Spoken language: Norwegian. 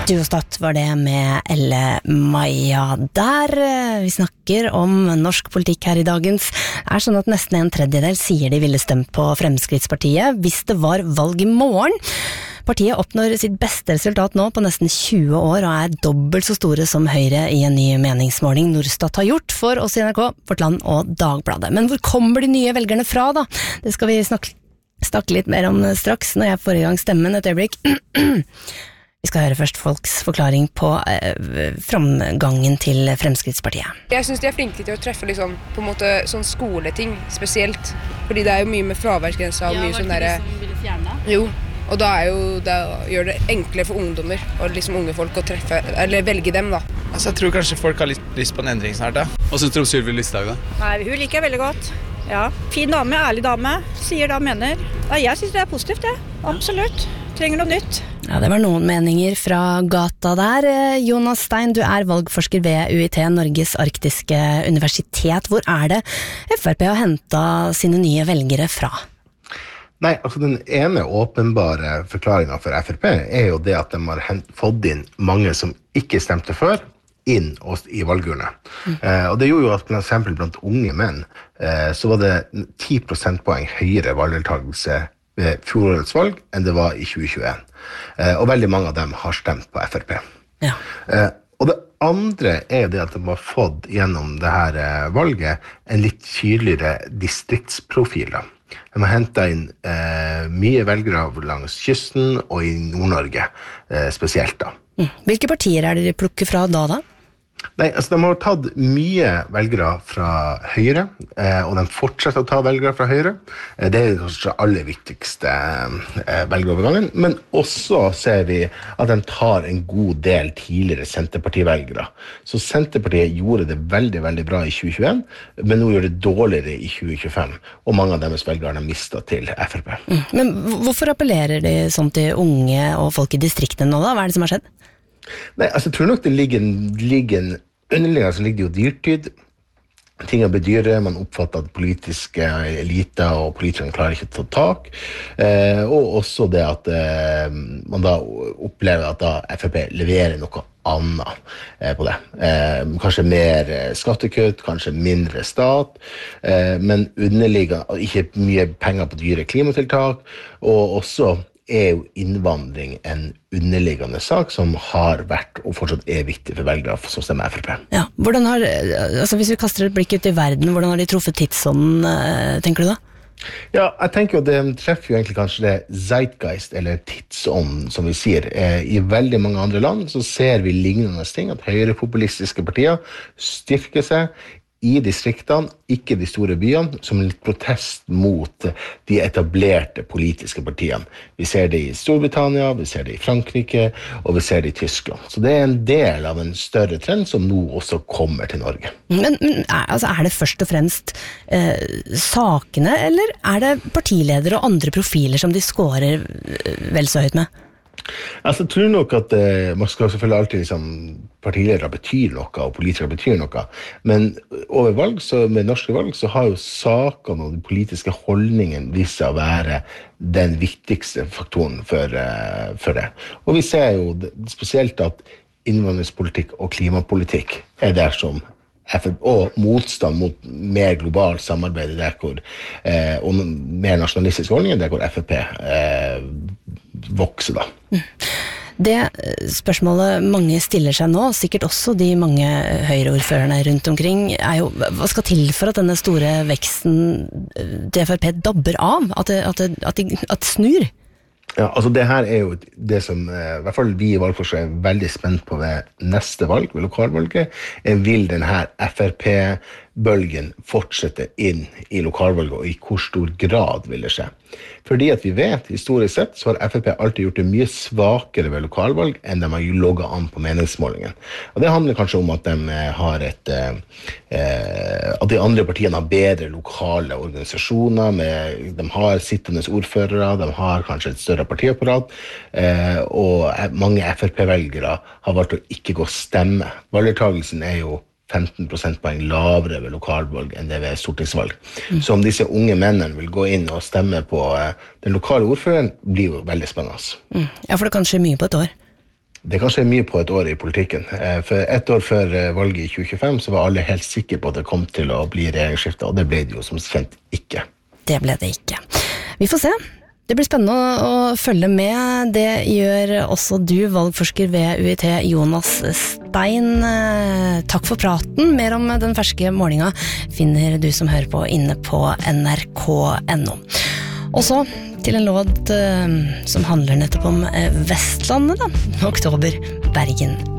Duostat var det med Elle Maja der. Vi snakker om norsk politikk her i dagens. Det sånn at nesten 1/3 sier de ville stemt på Fremskrittspartiet hvis det var valg i morgen. Partiet oppnår sitt beste resultat nå på nesten 20 år og dobbelt så store som Høyre i en ny meningsmåling Norstat har gjort for oss i NRK, Vårt Land og Dagbladet. Men hvor kommer de nye velgerne fra da? Det skal vi snakke litt mer om straks når jeg får i gang stemmen et øyeblikk. Vi skal høre først folks forklaring på framgangen til Fremskrittspartiet. Jeg synes de flinke til å treffe liksom, på en måte sånn skoleting spesielt, fordi det jo mye med fraværsgrenser og mye sånn der. Ja, var det de som ville fjerne? Jo, og da gjør det enklere for ungdommer og liksom unge folk å treffe, eller velge dem da. Altså, jeg tror kanskje folk har litt lyst på en endring snart da. Hva synes du om Sylvi Listhaug da? Nei, hun liker jeg veldig godt. Ja, fin dame, ærlig dame, sier da mener. Ja, jeg synes det positivt det, absolutt. Trenger noe nytt. Ja, det var noen meninger fra gata der. Jonas Stein, du valgforsker ved UiT, Norges arktiske universitet. Hvor det FrP har hentet sine nye velgere fra? Nei, altså den ene åpenbare forklaringen for FrP jo det at de har fått inn mange som ikke stemte før, inn i valgurene. Og det gjorde jo at for eksempel blant unge menn, så var det 10 prosentpoeng høyere valgdeltagelse ved fjorårets valg enn det var i 2021. Og veldig mange av dem har stemt på FrP. Ja. Og det andre det at de har fått gjennom det her valget en litt tydeligere distriktsprofil. De har hentet inn mye velgere langs kysten og i Nord-Norge spesielt da. Hvilke partier det de plukker fra da? Nei, altså de har tatt mye velgere fra Høyre, og de fortsetter å ta velgere fra Høyre. Det kanskje aller viktigste velgerovergangen, men også ser vi at de tar en god del tidligere Senterparti-velgere. Så Senterpartiet gjorde det veldig, veldig bra i 2021, men nå gjør det dårligere i 2025, og mange av deres velgere har mistet til FrP. Men hvorfor appellerer de sånn til unge og folk i distriktene nå da? Hva det som har skjedd? Nei, altså jeg tror nok det ligger underliggende så ligger det jo dyrtid. Ting blitt dyre, man oppfatter at politiske eliter og politikerne klarer ikke å ta tak. Og også det at man da opplever at da FrP leverer noe annet på det. Kanskje mer skattekutt, kanskje mindre stat, men underliggende ikke mye penger på dyre klimatiltak, og også jo innvandring en underliggende sak som har vært og fortsatt viktig for velgere som stemmer FrP. Ja, hvis vi kaster et blikk ut i verden, hvordan har de truffet tidsånden, tenker du da? Ja, jeg tenker jo det treffer jo egentlig kanskje det zeitgeist, eller tidsånden, som vi sier. I veldig mange andre land så ser vi lignende ting, at høyrepopulistiske partier styrker seg i distriktene, ikke de store byene, som litt protest mot de etablerte politiske partiene. Vi ser det i Storbritannia, vi ser det i Frankrike, og vi ser det i Tyskland. Så det en del av en større trend som nå også kommer til Norge. Men altså, det først og fremst sakene, eller det partiledere og andre profiler som de scorer vel så høyt med? Altså, jeg tror nok at man skal selvfølgelig alltid liksom, partiledere betyr noe, og politikere betyr noe, men over valg, med norske valg, så har jo sakene og de politiske holdningen vist seg å være den viktigste faktoren for det. Og vi ser jo spesielt at innvandringspolitikk og klimapolitikk der som og motstand mot mer globalt samarbeid der hvor, og mer nasjonalistiske holdninger der hvor FrP vokser da. Det spørsmålet mange stiller seg nå, sikkert også de mange høyreordførerne rundt omkring, jo, hva skal til for at denne store veksten til FrP dabber av? At det snur? Ja, altså det her jo det som i hvert fall vi i valgforskere veldig spent på ved neste valg, ved lokalvalget, vil denne FrP-bølgen fortsette inn i lokalvalget, og i hvor stor grad vil det skje. Fordi at vi vet, historisk sett, så har FrP alltid gjort det mye svakere ved lokalvalg enn de har logget an på meningsmålingen. Og det handler kanskje om at de har at de andre partiene har bedre lokale organisasjoner, de har sittende ordførere, de har kanskje et større partiapparat, og mange FrP-velgere har valgt å ikke gå og stemme. Valgdeltagelsen jo 15 prosentpoeng lavere ved lokalvalg enn det ved stortingsvalg. Så om disse unge mennene vil gå inn og stemme på den lokale ordføreren, blir jo veldig spennende. Ja, for det kan skje mye på et år. Det kan skje mye på et år i politikken. For ett år før valget i 2025 så var alle helt sikre på at det kom til å bli regjeringsskifte, og det ble det jo som kjent ikke. Det ble det ikke. Vi får se. Det blir spennende å følge med. Det gjør også du, valgforsker ved UiT, Jonas Stein. Takk for praten. Mer om den ferske målinga finner du som hører på inne på nrk.no. Og så til en låt som handler nettopp om Vestlandet, da. Oktober, Bergen.